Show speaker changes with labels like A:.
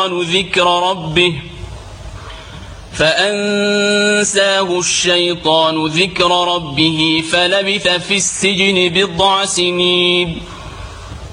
A: الشيطان ذكر ربه فلبث في السجن 10 سنين.